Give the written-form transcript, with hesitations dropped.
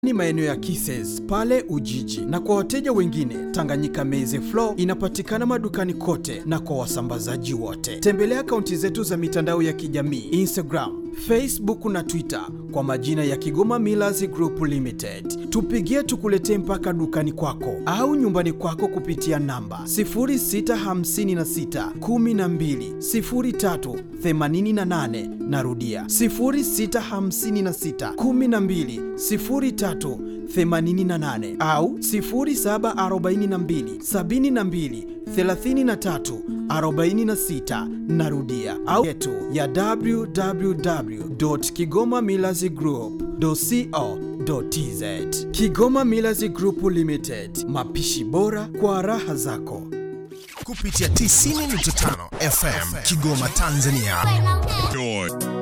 ni maeneo ya Kisses pale Ujiji, na kwa wateja wengine Tanganyika Maize Flour inapatikana madukani kote na kwa wasambazaji wote. Tembelea akaunti zetu za mitandao ya kijamii Instagram, Facebook na Twitter kwa majina ya Kigoma Millers Group Limited. Tupigie tukuletee mpaka dukani kwako au nyumbani kwako kupitia namba 0656 12 03 88. Narudia 0656 12 03 88 au 0742 72 33 46. Narudia au yetu ya www.kigomamillersgroup.co.tz. Kigoma Millers Group Limited, mapishi bora kwa raha zako. Kupitia 90.5 FM Kigoma, Tanzania.